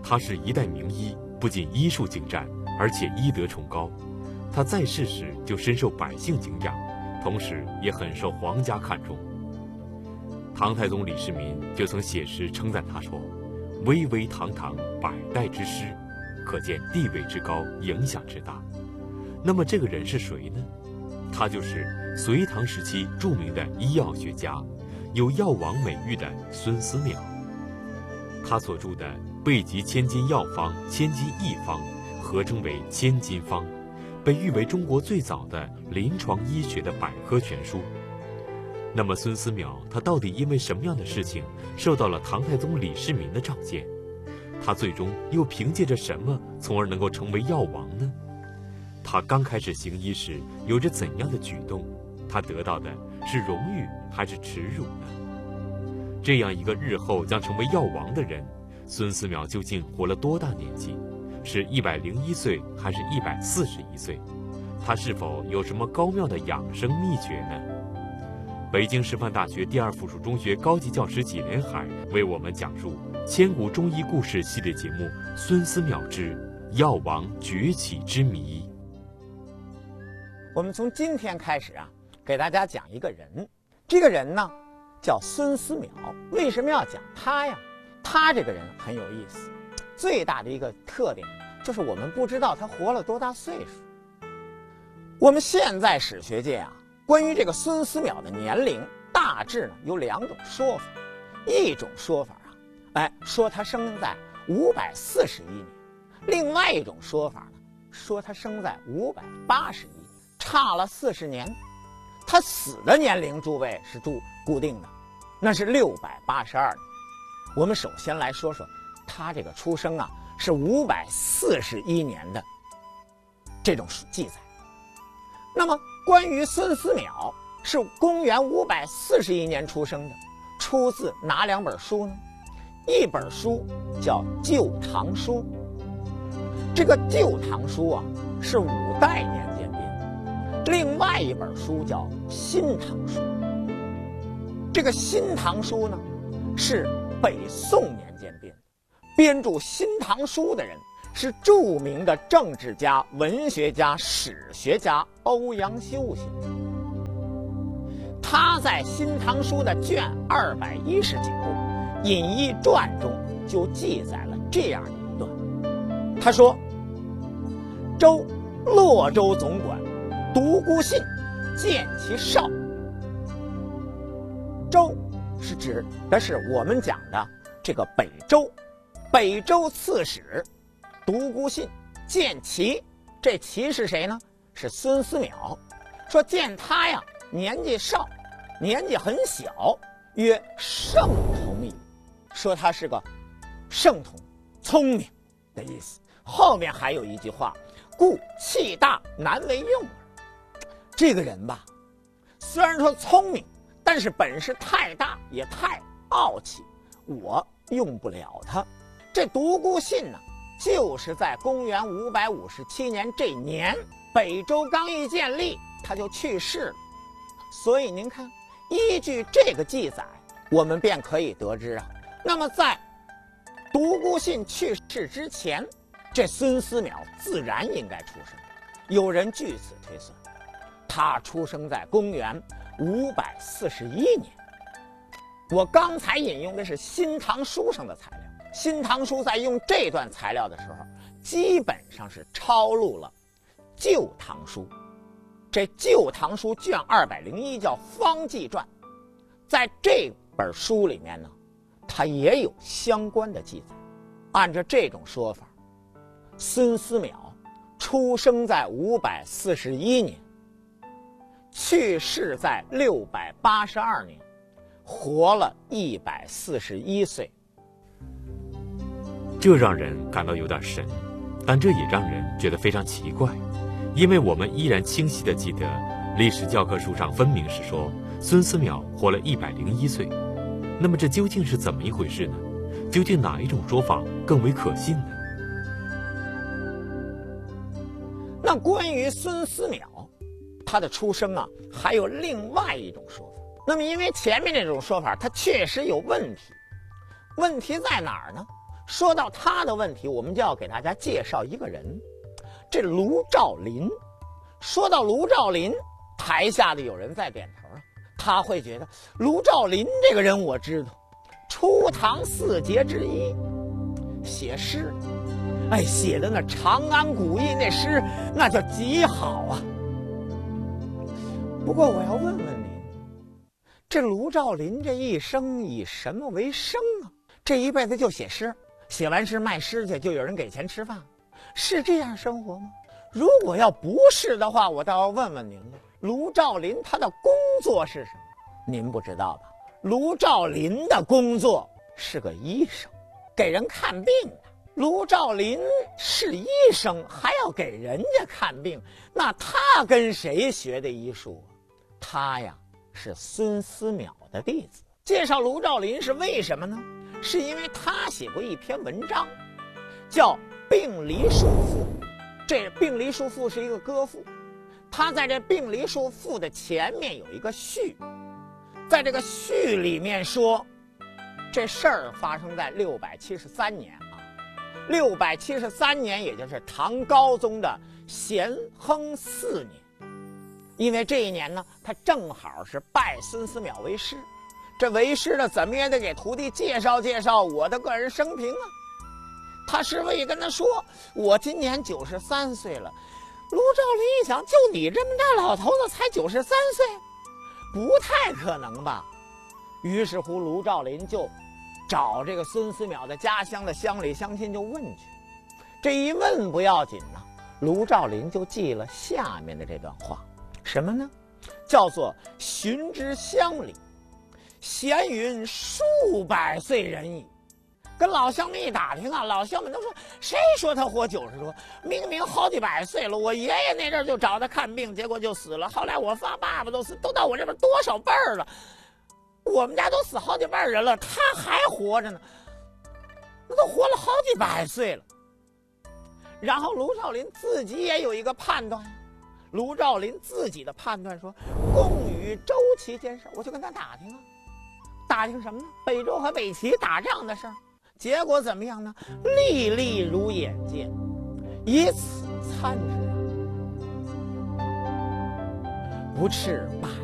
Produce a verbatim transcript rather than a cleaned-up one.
他是一代名医，不仅医术精湛，而且医德崇高。他在世时就深受百姓敬仰，同时也很受皇家看重。唐太宗李世民就曾写诗称赞他说：“巍巍堂堂，百代之师，可见地位之高，影响之大。”那么这个人是谁呢？他就是隋唐时期著名的医药学家，有药王美誉的孙思邈。他所著的《备急千金药方》《千金一方》合称为千金方，被誉为中国最早的临床医学的百科全书。那么孙思邈他到底因为什么样的事情受到了唐太宗李世民的召见？他最终又凭借着什么从而能够成为药王呢？他刚开始行医时有着怎样的举动？他得到的是荣誉还是耻辱呢？这样一个日后将成为药王的人，孙思邈究竟活了多大年纪？是一百零一岁还是一百四十一岁？他是否有什么高妙的养生秘诀呢？北京师范大学第二附属中学高级教师纪连海为我们讲述千古中医故事系列节目《孙思邈之药王崛起之谜》。 我们从今天开始啊，给大家讲一个人。这个人呢，叫孙思邈。为什么要讲他呀？他这个人很有意思，最大的一个特点就是我们不知道他活了多大岁数。我们现在史学界啊，关于这个孙思邈的年龄，大致呢有两种说法。一种说法啊，哎，说他生在五百四十一年；另外一种说法呢，说他生在五百八十一年，差了四十年。他死的年龄，诸位是注固定的，那是六百八十二年。我们首先来说说他这个出生啊，是五百四十一年的这种记载。那么关于孙思邈是公元五百四十一年出生的，出自哪两本书呢？一本书叫《旧唐书》，这个《旧唐书》啊是五代年间编的；另外一本书叫《新唐书》。这个《新唐书》呢是北宋年间编的，编著《新唐书》的人是著名的政治家、文学家、史学家欧阳修先生。他在《新唐书》的卷二百一十九《隐逸传》中就记载了这样一段，他说：“周洛州总管独孤信见其少。”周是指的是我们讲的这个北周，北周刺史独孤信见其，这其是谁呢？是孙思邈。说见他呀，年纪少，年纪很小，曰圣童矣。说他是个圣童，聪明的意思。后面还有一句话，故气大难为用耳。这个人吧，虽然说聪明，但是本事太大，也太傲气，我用不了他。这独孤信呢，就是在公元五百五十七年这年，北周刚一建立，他就去世了。所以您看，依据这个记载，我们便可以得知啊，那么在独孤信去世之前，这孙思邈自然应该出生。有人据此推算，他出生在公元五百四十一年。我刚才引用的是《新唐书》上的材料，《新唐书》在用这段材料的时候，基本上是抄录了《旧唐书》。这《旧唐书》卷二百零一叫《方济传》，在这本书里面呢，它也有相关的记载。按照这种说法，孙思邈出生在五百四十一年，去世在六百八十二年，活了一百四十一岁。 这让人感到有点神，但这也让人觉得非常奇怪，因为我们依然清晰地记得历史教科书上分明是说孙思邈活了一百零一岁。那么这究竟是怎么一回事呢？究竟哪一种说法更为可信呢？ 那关于孙思邈他的出生啊，还有另外一种说法。那么因为前面这种说法它确实有问题，问题在哪儿呢？ 说到他的问题，我们就要给大家介绍一个人，这卢照邻。说到卢照邻，台下的有人在点头啊，他会觉得卢照邻这个人我知道，初唐四杰之一，写诗，哎，写的那长安古意那诗，那叫极好啊。不过我要问问您，这卢照邻这一生以什么为生啊？这一辈子就写诗，写完诗卖诗去，就有人给钱吃饭，是这样生活吗？如果要不是的话，我倒要问问您了，卢照邻他的工作是什么？您不知道吧？卢照邻的工作是个医生，给人看病的。卢照邻是医生，还要给人家看病，那他跟谁学的医术啊？他呀是孙思邈的弟子。介绍卢照邻是为什么呢？是因为他写过一篇文章，叫《病离书赋》。这《病离书赋》是一个歌赋，他在这《病离书赋》的前面有一个序，在这个序里面说，这事儿发生在六百七十三年啊，六百七十三年，也就是唐高宗的咸亨四年。因为这一年呢，他正好是拜孙思邈为师，这为师呢，怎么也得给徒弟介绍介绍我的个人生平啊。他师傅也跟他说，我今年九十三岁了。卢照邻一想，就你这么大老头子才九十三岁，不太可能吧。于是乎卢照邻就找这个孙思邈的家乡的乡里乡亲就问去。这一问不要紧呢，卢照邻就记了下面的这段话，什么呢？叫做寻之乡里，闲云数百岁人矣。跟老乡们一打听啊，老乡们都说，谁说他活九十多？明明好几百岁了。我爷爷那阵就找他看病，结果就死了。后来我爸爸爸都死，都到我这边多少辈儿了？我们家都死好几辈人了，他还活着呢，那都活了好几百岁了。然后卢照邻自己也有一个判断，卢照邻自己的判断说，共与周齐间事，我就跟他打听啊，打听什么呢？北周和北齐打仗的事儿。结果怎么样呢？历历如眼见，以此参之，不斥百